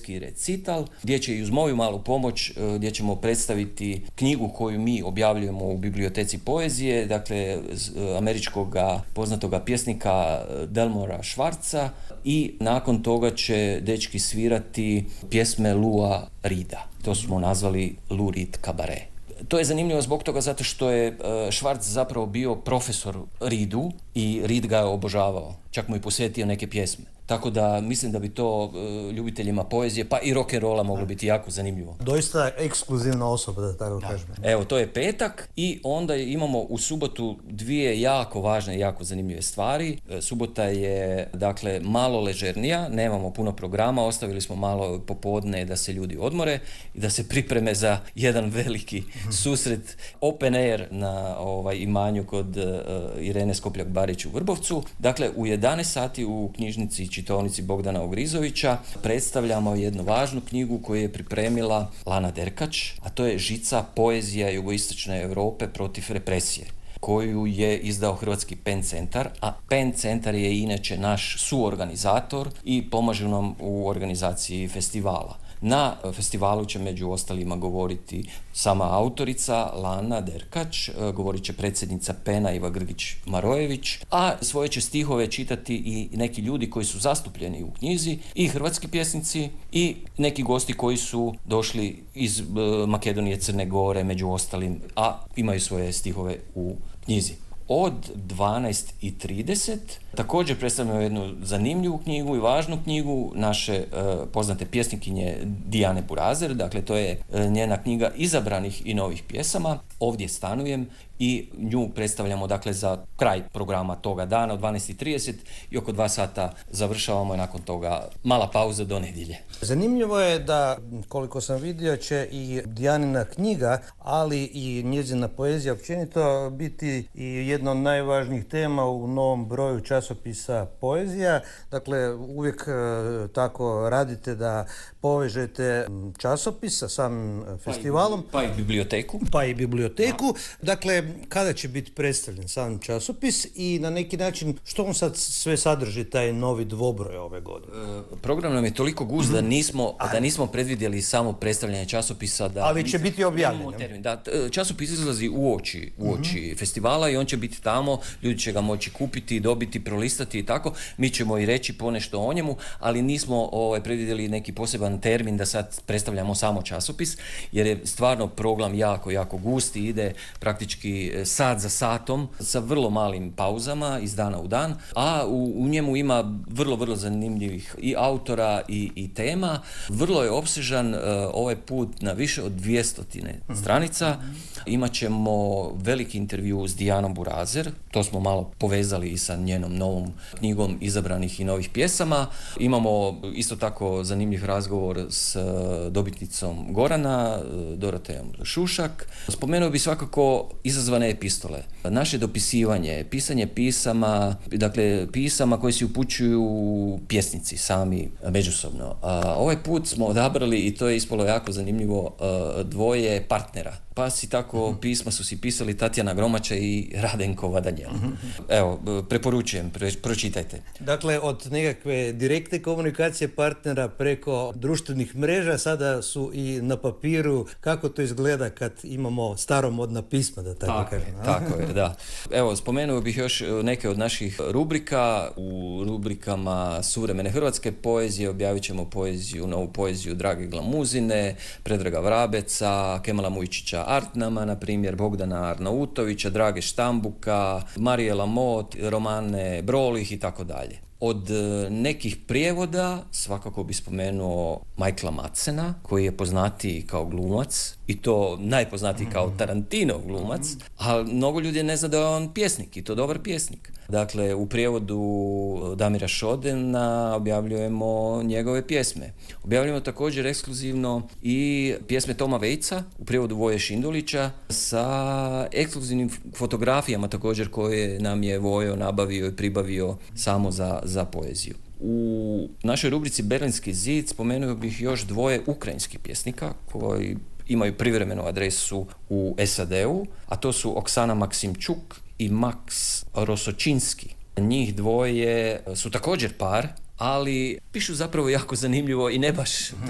poetski recital gdje će i uz moju malu pomoć gdje ćemo predstaviti knjigu koju mi objavljujemo u biblioteci poezije, dakle američkog poznatoga pjesnika Delmora Schwartza, i nakon toga će dečki svirati pjesme Lua Reeda. To smo nazvali Lou Reed Cabaret. To je zanimljivo zbog toga zato što je Schwartz zapravo bio profesor Reedu i Reed ga je obožavao. Čak mu je posvetio neke pjesme. Tako da mislim da bi to ljubiteljima poezije pa i rock'n'rolla moglo biti jako zanimljivo. Doista ekskluzivna osoba, da tako kažem. Evo, to je petak i onda imamo u subotu dvije jako važne i jako zanimljive stvari. Subota je, dakle, malo ležernija, nemamo puno programa, ostavili smo malo popodne da se ljudi odmore i da se pripreme za jedan veliki susret open air na imanju kod Irene Skopljak-Barić u Vrbovcu. Dakle, u 11 sati u knjižnici Čitovnici Bogdana Ogrizovića predstavljamo jednu važnu knjigu koju je pripremila Lana Derkač, a to je Žica, poezija jugoistočne Europe protiv represije, koju je izdao Hrvatski PEN centar, a PEN centar je inače naš suorganizator i pomaže nam u organizaciji festivala. Na festivalu će među ostalima govoriti sama autorica Lana Derkač, govorit će predsjednica PEN-a Iva Grgić-Marojević, a svoje će stihove čitati i neki ljudi koji su zastupljeni u knjizi, i hrvatski pjesnici i neki gosti koji su došli iz Makedonije, Crne Gore, među ostalim, a imaju svoje stihove u knjizi. Od 12:30 također predstavljamo jednu zanimljivu knjigu i važnu knjigu naše poznate pjesnikinje Dijane Burazer. Dakle, to je njena knjiga izabranih i novih pjesama. Ovdje stanujem, i nju predstavljamo, dakle, za kraj programa toga dana od 12:30 i oko 2 sata završavamo i nakon toga mala pauza do nedjelje. Zanimljivo je da, koliko sam vidio, će i Dijanina knjiga, ali i njezina poezija općenito biti i jedna od najvažnijih tema u novom broju časopisa Poezija. Dakle, uvijek tako radite da povežete časopis sa samim festivalom. Pa i biblioteku. Dakle, kada će biti predstavljen sam časopis i na neki način što on sad sve sadrži, taj novi dvobroj ove godine? Program nam je toliko gust da nismo predvidjeli samo predstavljanje časopisa. Ali će biti objavljen. Časopis izlazi uoči festivala i on će biti tamo, ljudi će ga moći kupiti, dobiti, prolistati i tako. Mi ćemo i reći ponešto o njemu, ali nismo predvidjeli neki poseban termin da sad predstavljamo samo časopis, jer je stvarno program jako, jako gust i ide praktički sat za satom sa vrlo malim pauzama iz dana u dan, a u njemu ima vrlo, vrlo zanimljivih i autora i tema. Vrlo je opsežan, ovaj put na više od 200 stranica. Imat ćemo veliki intervju s Dijanom Burazer, to smo malo povezali i sa njenom novom knjigom izabranih i novih pjesama. Imamo isto tako zanimljiv razgovor s dobitnicom Gorana, Dorotejom Šušak. Spomenuo bi svakako izazvane epistole. Naše dopisivanje, pisanje pisama, dakle pisama koje si upućuju pjesnici sami međusobno. Ovaj put smo odabrali, i to je ispalo jako zanimljivo, dvoje partnera. Pa si tako pisma su si pisali Tatjana Gromača i Radenko Danijel. Evo, preporučujem, pročitajte. Dakle, od nekakve direktne komunikacije partnera preko društvenih mreža, sada su i na papiru. Kako to izgleda kad imamo staromodna pisma, da tako kažem? Tako je, da. Evo, spomenuo bih još neke od naših rubrika. U rubrikama suvremene hrvatske poezije objavit ćemo novu poeziju Drage Glamuzine, Predraga Vrabeca, Kemala Mujčića Artnama, na primjer Bogdana Arnautovića, Drage Štambuka, Marije Lamot, romane Brolih i tako dalje. Od nekih prijevoda svakako bi spomenuo Michaela Madsena, koji je poznatiji kao glumac, i to najpoznatiji kao Tarantinov glumac, a mnogo ljudi ne zna da je on pjesnik, i to dobar pjesnik. Dakle, u prijevodu Damira Šodena objavljujemo njegove pjesme. Objavljujemo također ekskluzivno i pjesme Toma Vejca, u prijevodu Voje Šindulića, sa ekskluzivnim fotografijama također koje nam je Vojo nabavio i pribavio samo za poeziju. U našoj rubrici Berlinski zid spomenuo bih još dvoje ukrajinskih pjesnika koji imaju privremenu adresu u SAD-u, a to su Oksana Maksimčuk i Maks Rosočinski. Njih dvoje su također par, ali pišu zapravo jako zanimljivo i ne baš